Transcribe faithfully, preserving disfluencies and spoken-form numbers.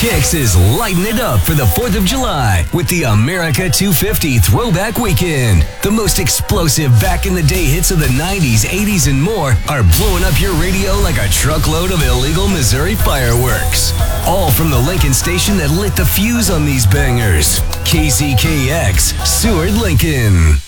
Kicks is lighting it up for the fourth of July with the America two fifty Throwback Weekend. The most explosive back-in-the-day hits of the nineties, eighties, and more are blowing up your radio like a truckload of illegal Missouri fireworks. All from the Lincoln station that lit the fuse on these bangers. K Z K X, Seward, Lincoln.